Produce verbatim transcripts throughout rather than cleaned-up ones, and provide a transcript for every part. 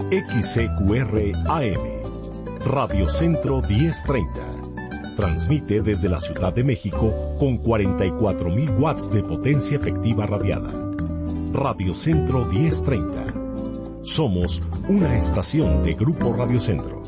X C Q R A M, Radio Centro diez treinta. Transmite desde la Ciudad de México con cuarenta y cuatro mil watts de potencia efectiva radiada. Radio Centro diez treinta. Somos una estación de Grupo Radio Centro.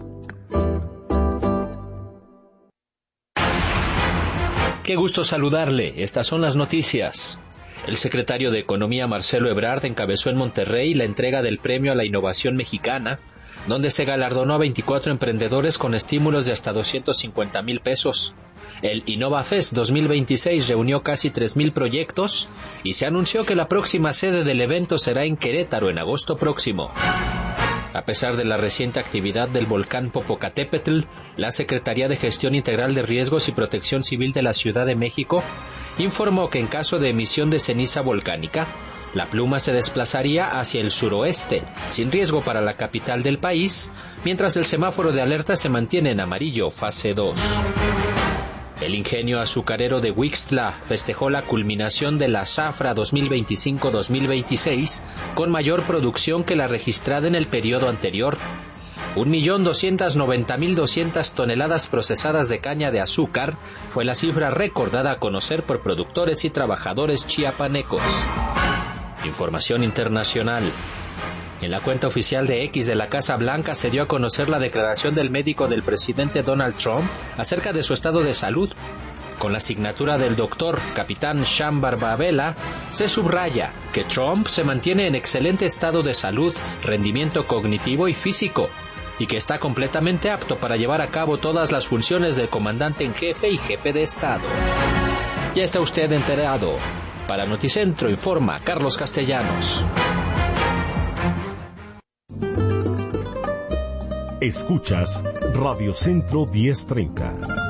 Qué gusto saludarle. Estas son las noticias. El secretario de Economía, Marcelo Ebrard, encabezó en Monterrey la entrega del Premio a la Innovación Mexicana, donde se galardonó a veinticuatro emprendedores con estímulos de hasta doscientos cincuenta mil pesos. El InnovaFest dos mil veintiséis reunió casi tres mil proyectos y se anunció que la próxima sede del evento será en Querétaro en agosto próximo. A pesar de la reciente actividad del volcán Popocatépetl, la Secretaría de Gestión Integral de Riesgos y Protección Civil de la Ciudad de México informó que en caso de emisión de ceniza volcánica, la pluma se desplazaría hacia el suroeste, sin riesgo para la capital del país, mientras el semáforo de alerta se mantiene en amarillo, fase dos. El ingenio azucarero de Huixtla festejó la culminación de la zafra dos mil veinticinco dos mil veintiséis con mayor producción que la registrada en el periodo anterior. un millón doscientos noventa mil doscientas toneladas procesadas de caña de azúcar fue la cifra récord dada a conocer por productores y trabajadores chiapanecos. Información internacional. En la cuenta oficial de X de la Casa Blanca se dio a conocer la declaración del médico del presidente Donald Trump acerca de su estado de salud. Con la signatura del doctor Capitán Sean Barbabella, se subraya que Trump se mantiene en excelente estado de salud, rendimiento cognitivo y físico, y que está completamente apto para llevar a cabo todas las funciones del comandante en jefe y jefe de Estado. Ya está usted enterado. Para Noticentro informa Carlos Castellanos. Escuchas Radio Centro diez treinta.